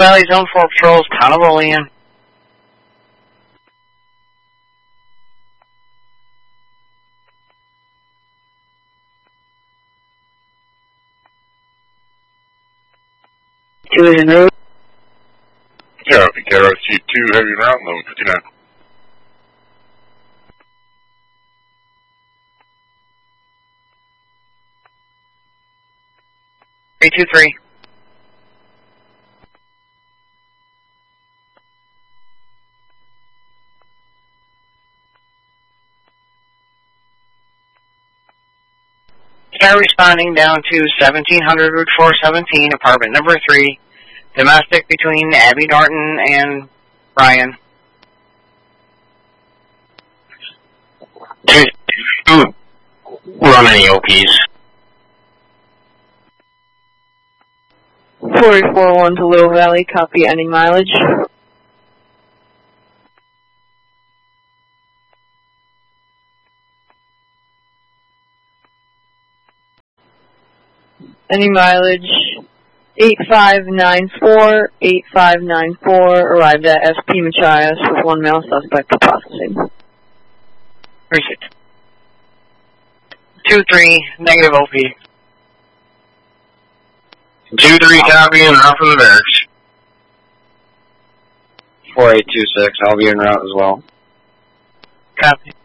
Valley Zone 4 patrols, town of Olean. Two is en route. Copy, KRC 2, heavy route, level 59. Three, 2-3. Care responding down to 1700 Route 417, apartment number 3. Domestic between Abby Norton and Ryan. Run any OPs. 441 to Little Valley, copy any mileage. Any mileage, 8594, 8594, arrived at SP Machias with 1 male suspect for processing. Receipt. 2-3, negative OP. 2-3 copy and route from the barracks. 4826, I'll be en route as well. Copy.